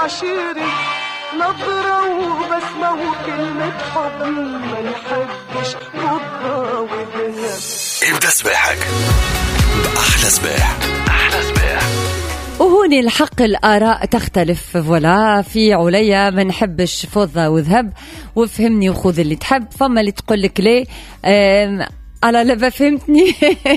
عشيري نظرة وبسمة وكلمة حب ما نحبش نضرة وذهب. ابدأ صباحك بأحلى صباح. أحلى صباح. وهوني الحق الآراء تختلف. ولا في عليا ما نحبش فضة وذهب وفهمني وخذ اللي تحب. فما اللي تقول لك ليه على لبا فهمتني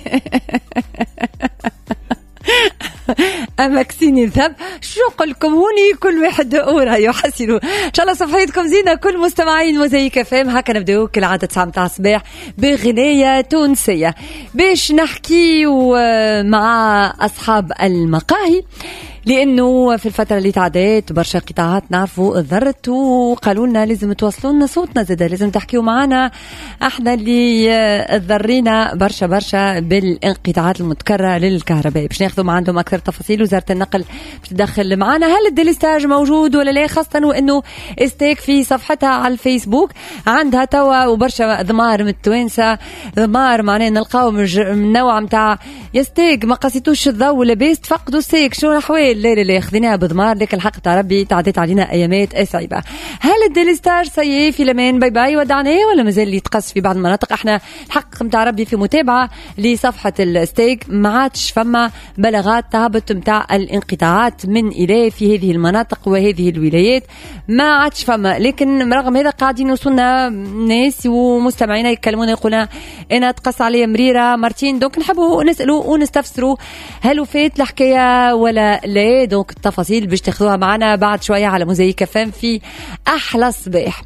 أما كسيني ذهب. شو قلكم هوني كل واحد أورا يحسنوا إن شاء الله صفحتكم زينة. كل مستمعين موزايك فهم. هكا نبدأ كالعادة 9 متاع الصباح بغنية تونسية باش نحكي مع أصحاب المقاهي، لأنه في الفترة اللي تعدت برشا قطاعات نعرفوا ضرت وقالوا لنا لازم توصلونا صوتنا زادا، لازم تحكيوا معنا احنا اللي ضرينا برشا بالانقطاعات المتكررة للكهرباء. باش ناخذوا عندهم أكثر تفاصيل. وزارة النقل تدخل معنا. هل الديليستاج موجود ولا لا؟ خاصة وأنه استيك في صفحتها على الفيسبوك عندها توا وبرشا ضمار من التوانسة، ضمار معناه نلقاو من نوع متاع يستيك ما قصيتوش الضوء لباس تفقدوا السيك. شو الأحوال؟ لا خذيناها بضمار، لكن الحق تاع ربي تعديت علينا ايامات صعيبه. هل الديليستاج سيء في لمان باي باي ودعناه ولا مازال يتقص في بعض المناطق؟ احنا الحق نتاع ربي في متابعه لصفحه الستيك ما عادش فما بلاغات تهبط نتاع الانقطاعات من الى في هذه المناطق وهذه الولايات، ما عادش فما. لكن رغم هذا قاعدين يوصلنا ناس ومستمعين يكلمونا يقولون انا تقص علي مريره مرتين. دونك نحبوا نسالوا ونستفسروا هل وفات الحكايه ولا لا؟ دونك التفاصيل باش تاخذوها معنا بعد شوية على موزايك فام في أحلى الصباح.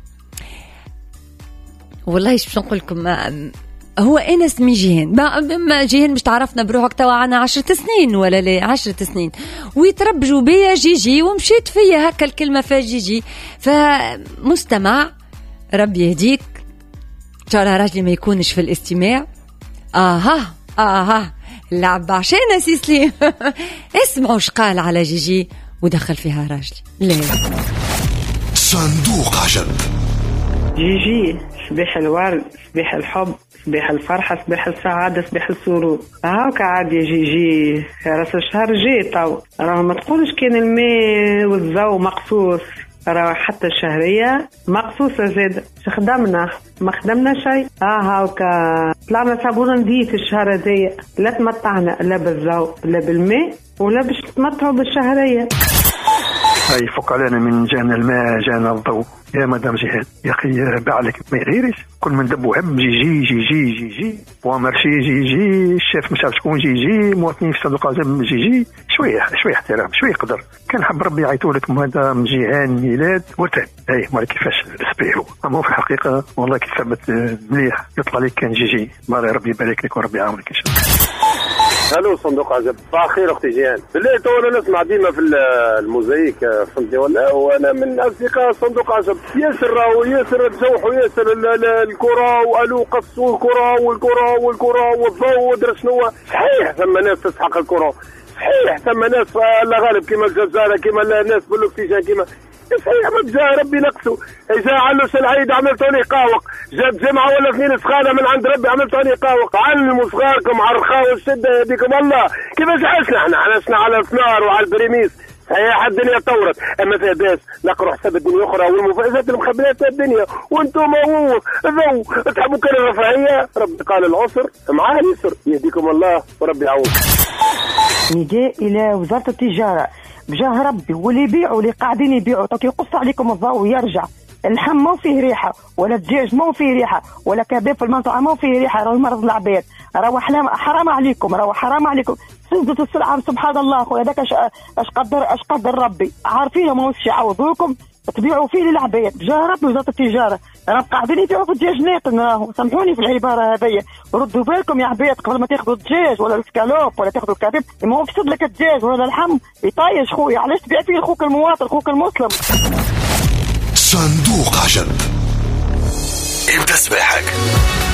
والله باش نقول لكم هو أنا اسمي جيهان. ما جيهان مش تعرفنا بروحك توا عنا 10 سنين ولا لا 10 سنين ويتربجوا بيا جيجي ومشيت فيا هكا الكلمة فجيجي. فمستمع ربي يهديك إن شاء الله راجلي ما يكونش في الاستماع. اللعب عشان سيسليم اسمعوا شقال على جيجي ودخل فيها راجلي. لا صندوق عجب. جيجي صباح الورد، صباح الحب، صباح الفرحة، صباح السعادة، صباح السرور. هاكا عاد يا جيجي راس الشهر جاي تو. راه ما تقولش كان الماء والضوء مقصوص، راه حتى الشهرية مقصوصة زاد. خدمنا ما خدمنا شيء. هاكا طلعنا صابون نظيف الشهر هذايا، لا تمتعنا لا بالضوء لا بالماء ولا باش تمتعوا بالشهرية. هاي فوق علينا من جانا الماء جانا الضوء يا مدام جهاد. يا اخي بعلك ما يغيرش كل من دب وهم جيجي جيجي جيجي ومرشي جيجي الشيف مش عارف شكون جيجي مواطنين في صندوق عزم جيجي. شويه احترام شويه قدر. كان حب ربي يعيطوا لك مدام جيهان ميلاد ورتان. اي ما كيفاش سبيحو. اما في الحقيقه والله كي ثبت مليح يطلع لك كان جيجي. بارك ربي يبارك لك وربي يعاونك ان شاء الله. الو صندوق عجب. صباح الخير اختي جيهان. بالله تو انا نسمع ديما في الموزايك فهمتي ولا؟ وانا من اصدقاء صندوق عجب. ياسر راهو ياسر تجوحوا ياسر الكره والو قصوا الكره والكره والضوء ودرا شنو. صحيح ثم ناس تسحق الكره، صحيح ثم ناس الله غالب كيما الجزائر كيما الناس بالاكسجين كيما صحيح. ما بجاه ربي نقصوا. إذا علوش العيد عملتوني قاوق، جاب جمعة ولا 2 سخانة من عند ربي عملتوني قاوق. علموا صغاركم على الرخاء والشدة يديكم الله. كيفاش عشنا احنا عشنا على الفنار وعلى البريميس. هي الدنيا طورت اما فيها باس نقروا حساب الدنيا اخرى والمفاجات المخبئات الدنيا. وانتم ذو تحبوا كلمه رفاهيه. ربي قال العسر مع اليسر يهديكم الله وربي يعوض. نداء الى وزاره التجاره بجاه ربي واللي يبيعوا اللي قاعدين يبيعوا توك يقص عليكم الضوء ويرجع. اللحم ما فيه ريحه ولا الدجاج ما فيه ريحه ولا كباب في المنطقه ما فيه ريحه. راهو مرض العباد. راهو حرام عليكم. راهو حرام عليكم. سدت السلعه سبحان الله خويا. هذاك اش قدر ربي عارفين ما وش يعوضوكم تبيعوا فيه للعباد. بجاه ربي وزاره التجاره راهم قاعدين يبيعوا في الدجاج ناقن. راهو سامحوني في العباره هذيا. ردوا بالكم يا عباد قبل ما تاخذوا الدجاج ولا السكالوب ولا تاخذوا الكباب. ما هو يفسد لك الدجاج ولا اللحم يطايش خويا. علاش تبيع فيه اخوك المواطن اخوك المسلم؟ صندوق عجب. ابدأ صباحك